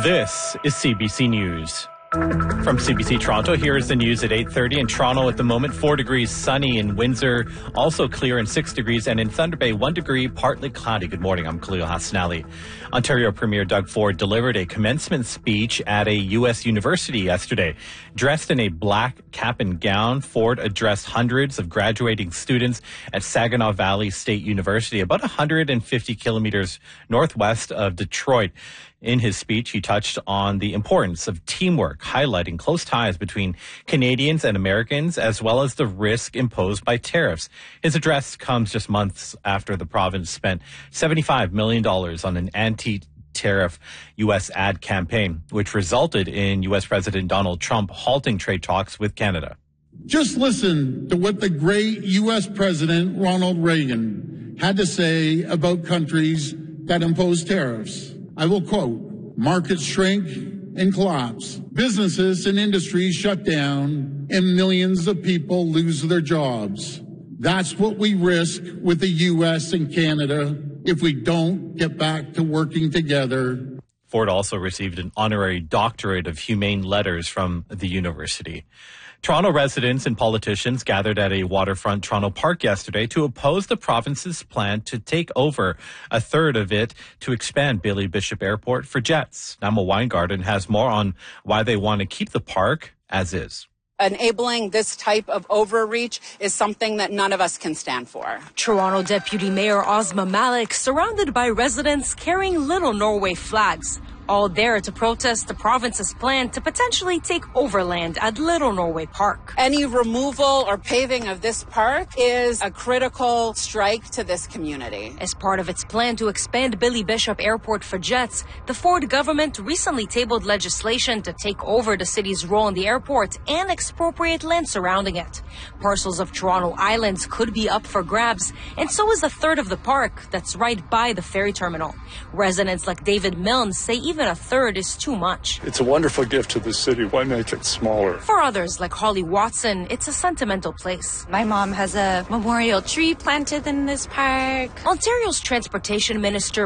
This is CBC News. From CBC Toronto, here is the news at 8:30. In Toronto at the moment, 4 degrees sunny. In Windsor, also clear and 6 degrees. And in Thunder Bay, 1 degree, partly cloudy. Good morning, I'm Khalil Hassanali. Ontario Premier Doug Ford delivered a commencement speech at a U.S. university yesterday. Dressed in a black cap and gown, Ford addressed hundreds of graduating students at Saginaw Valley State University, about 150 kilometers northwest of Detroit. In his speech, he touched on the importance of teamwork, highlighting close ties between Canadians and Americans, as well as the risk imposed by tariffs. His address comes just months after the province spent $75 million on an anti-tariff U.S. ad campaign, which resulted in U.S. President Donald Trump halting trade talks with Canada. Just listen to what the great U.S. President Ronald Reagan had to say about countries that impose tariffs. I will quote, "Markets shrink and collapse. Businesses and industries shut down and millions of people lose their jobs. That's what we risk with the U.S. and Canada if we don't get back to working together." Ford also received an honorary doctorate of humane letters from the university. Toronto residents and politicians gathered at a waterfront Toronto park yesterday to oppose the province's plan to take over a third of it to expand Billy Bishop Airport for jets. Nama Weingarten has more on why they want to keep the park as is. Enabling this type of overreach is something that none of us can stand for. Toronto Deputy Mayor Ozma Malik surrounded by residents carrying Little Norway flags, all there to protest the province's plan to potentially take over land at Little Norway Park. Any removal or paving of this park is a critical strike to this community. As part of its plan to expand Billy Bishop Airport for jets, the Ford government recently tabled legislation to take over the city's role in the airport and expropriate land surrounding it. Parcels of Toronto Islands could be up for grabs, and so is a third of the park that's right by the ferry terminal. Residents like David Milne say even a third is too much. It's a wonderful gift to the city. Why make it smaller? For others like Holly Watson, it's a sentimental place. My mom has a memorial tree planted in this park. Ontario's Transportation Minister